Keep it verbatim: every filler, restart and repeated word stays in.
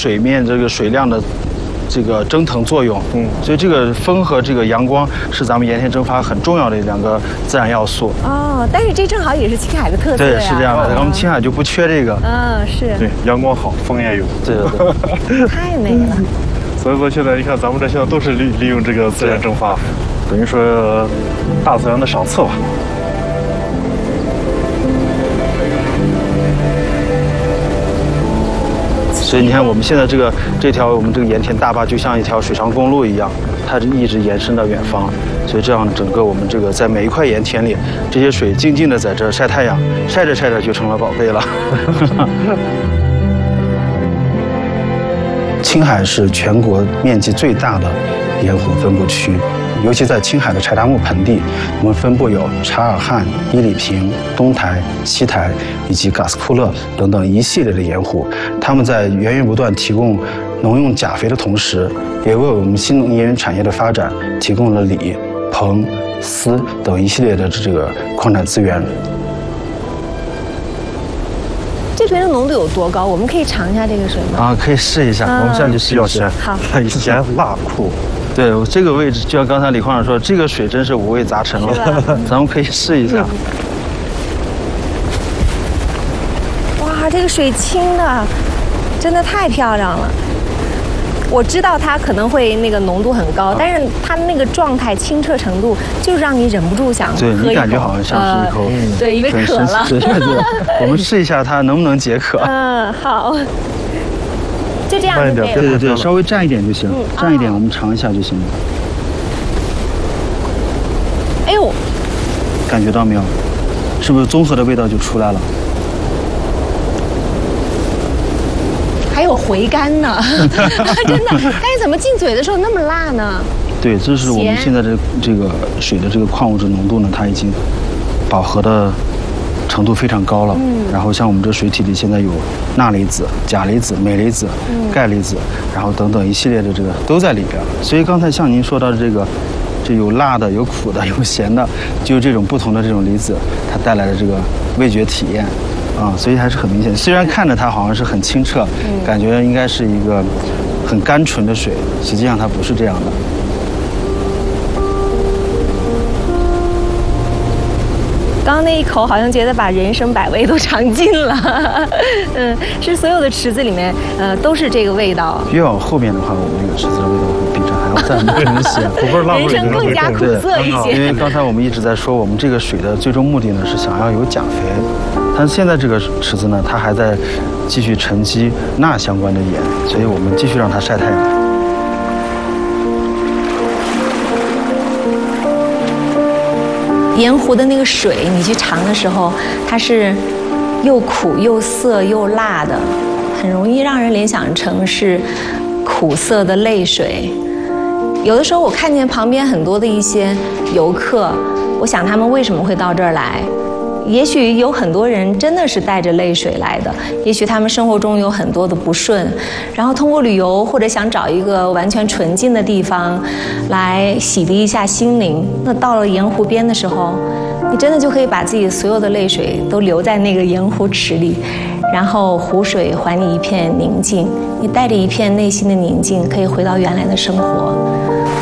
水面这个水量的这个蒸腾作用，嗯，所以这个风和这个阳光是咱们盐田蒸发很重要的两个自然要素。 哦，但是这正好也是青海的特色呀。 对，是这样的，我们青海就不缺这个。 嗯，是。 对，阳光好，风也有。 对对对。太美了。 所以说现在你看，咱们这现在都是利利用这个自然蒸发，等于说大自然的赏赐吧。 所以你看，我们现在这个这条我们这个盐田大坝就像一条水上公路一样，它一直延伸到远方。所以这样整个我们这个在每一块盐田里，这些水静静的在这晒太阳，晒着晒着就成了宝贝了。青海是全国面积最大的盐湖分布区。尤其在青海的柴达木盆地，我们分布有察尔汗、伊犁平、东台、西台以及噶斯库勒等等一系列的盐湖。它们在源源不断提供农用钾肥的同时，也为我们新能源产业的发展提供了锂、硼、锶等一系列的这个矿产资源。 这边的浓度有多高？我们可以尝一下这个水吗？ 啊，可以试一下。嗯、我们现在就试一试。 好， 盐辣库。 对，这个位置就像刚才李矿长说，这个水真是五味杂陈了，咱们可以试一下。 哇，这个水清的，真的太漂亮了。我知道它可能会那个浓度很高，但是它那个状态清澈程度，就是让你忍不住想喝一口。 对，你感觉好像像是一口， 呃、对，因为渴了。 对对对，我们试一下它能不能解渴。 嗯，好。就这样就可以了。 对对对，稍微蘸一点就行，嗯、蘸一点我们尝一下就行了。 哎呦， 感觉到没有？是不是综合的味道就出来了？ 还有回甘呢，真的。但是怎么进嘴的时候那么辣呢？ 对，这是我们现在的这个水的这个矿物质浓度呢，它已经饱和的程度非常高了。嗯。然后像我们这水体里现在有钠离子、钾离子、镁离子、钙离子，然后等等一系列的这个都在里边。所以刚才像您说到的这个，这有辣的、有苦的、有咸的，就这种不同的这种离子，它带来的这个味觉体验。啊，所以还是很明显。虽然看着它好像是很清澈，嗯、感觉应该是一个很甘醇的水，实际上它不是这样的。 刚刚那一口好像觉得把人生百味都尝尽了，嗯，是所有的池子里面，呃，都是这个味道。越往后面的话，我们这个池子的味道会比这还要再明显，人生更加苦涩一些。 因为刚才我们一直在说，我们这个水的最终目的呢是想要有钾肥。但是现在这个池子呢，它还在继续沉积钠相关的盐，所以我们继续让它晒太阳。 盐湖的那个水，你去尝的时候，它是又苦又涩又辣的，很容易让人联想成是苦涩的泪水。有的时候我看见旁边很多的一些游客，我想他们为什么会到这儿来？也许有很多人真的是带着泪水来的，也许他们生活中有很多的不顺，然后通过旅游或者想找一个完全纯净的地方来洗涤一下心灵。那到了盐湖边的时候，你真的就可以把自己所有的泪水都留在那个盐湖池里，然后湖水还你一片宁静，你带着一片内心的宁静，可以回到原来的生活。